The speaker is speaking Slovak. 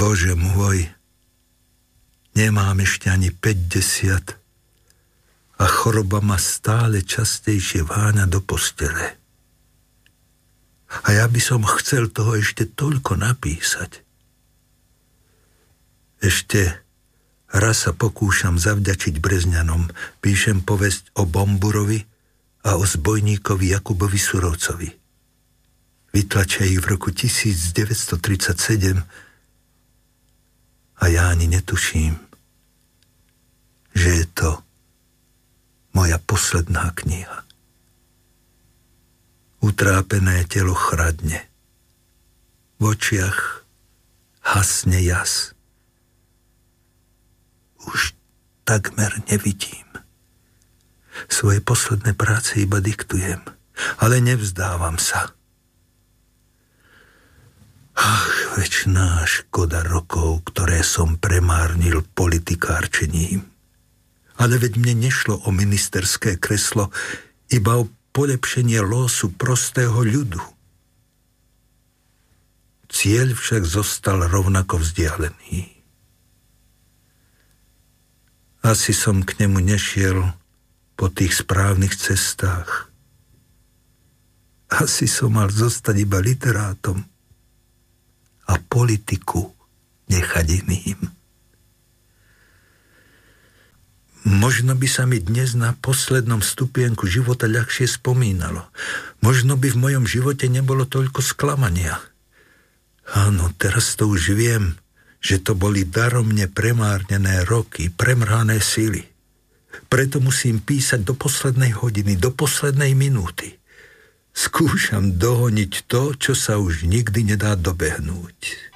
Bože môj, nemám ešte ani 50 a choroba ma stále častejšie váňa do postele. A ja by som chcel toho ešte toľko napísať. Ešte raz sa pokúšam zavďačiť Brezňanom. Píšem povesť o Bomburovi a o zbojníkovi Jakubovi Surovcovi. Vytlačia ich v roku 1937 a ja ani netuším, že je to moja posledná kniha. Utrápené telo chradne. V očiach hasne jas. Už takmer nevidím. Svoje posledné práce iba diktujem, ale nevzdávam sa. Ach, večná škoda rokov, ktoré som premárnil politikárčením. Ale veď mne nešlo o ministerské kreslo, iba o polepšenie lósu prostého ľudu. Cieľ však zostal rovnako vzdialený. Asi som k nemu nešiel po tých správnych cestách. Asi som mal zostať iba literátom a politiku nechať iným. Možno by sa mi dnes na poslednom stupienku života ľahšie spomínalo. Možno by v mojom živote nebolo toľko sklamania. Áno, teraz to už viem, že to boli daromne premárnené roky, premrhané sily. Preto musím písať do poslednej hodiny, do poslednej minúty. Skúšam dohoniť to, čo sa už nikdy nedá dobehnúť.